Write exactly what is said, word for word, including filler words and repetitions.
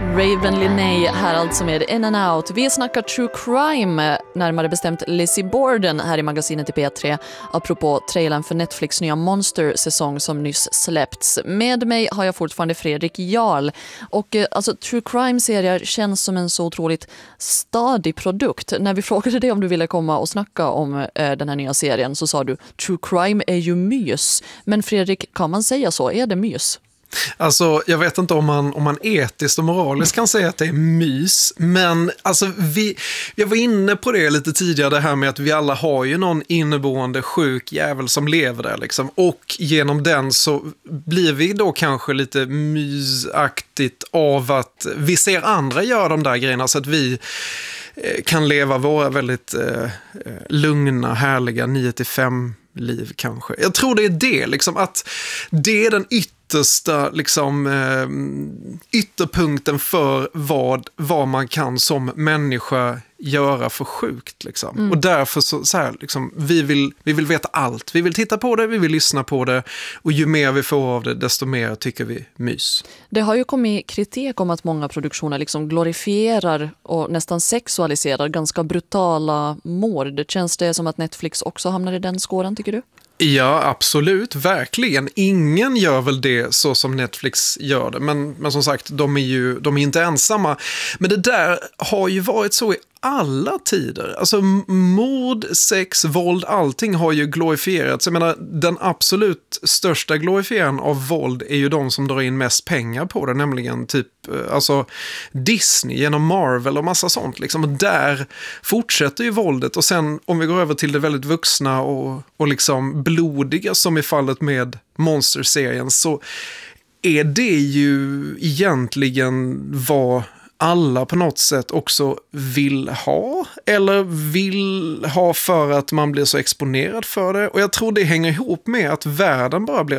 Raven Linnea här alltså med In and Out. Vi snackar true crime, närmare bestämt Lizzie Borden här i magasinet i P tre, apropå trailern för Netflix nya Monster-säsong som nyss släppts. Med mig har jag fortfarande Fredrik Jarl. Och eh, alltså true crime-serier känns som en så otroligt stadig produkt. När vi frågade dig om du ville komma och snacka om eh, den här nya serien så sa du true crime är ju mys. Men Fredrik, kan man säga så? Är det mys? Alltså, jag vet inte om man, om man etiskt och moraliskt kan säga att det är mys, men alltså vi, jag var inne på det lite tidigare, det här med att vi alla har ju någon inneboende sjuk jävel som lever där liksom, och genom den så blir vi då kanske lite mysaktigt av att vi ser andra göra de där grejerna så att vi kan leva våra väldigt eh, lugna, härliga nio till fem liv kanske. Jag tror det är det, liksom, att det är den yttersta liksom, eh, ytterpunkten för vad, vad man kan som människa göra för sjukt. Liksom. Mm. Och därför så, så här, liksom, vi, vill, vi vill veta allt. Vi vill titta på det, vi vill lyssna på det. Och ju mer vi får av det, desto mer tycker vi mys. Det har ju kommit kritik om att många produktioner liksom glorifierar och nästan sexualiserar ganska brutala mord. Känns det som att Netflix också hamnar i den skåren, tycker du? Ja, absolut. Verkligen. Ingen gör väl det så som Netflix gör det. Men, men som sagt, de är ju de är inte ensamma. Men det där har ju varit så i alla tider. Alltså mord, sex, våld, allting har ju glorifierats. Jag menar, den absolut största glorifieringen av våld är ju de som drar in mest pengar på det. Nämligen typ alltså Disney genom Marvel och massa sånt. Liksom. Och där fortsätter ju våldet. Och sen om vi går över till det väldigt vuxna och, och liksom blodiga som i fallet med Monster-serien så är det ju egentligen vad alla på något sätt också vill ha eller vill ha för att man blir så exponerad för det. Och jag tror det hänger ihop med att världen bara blir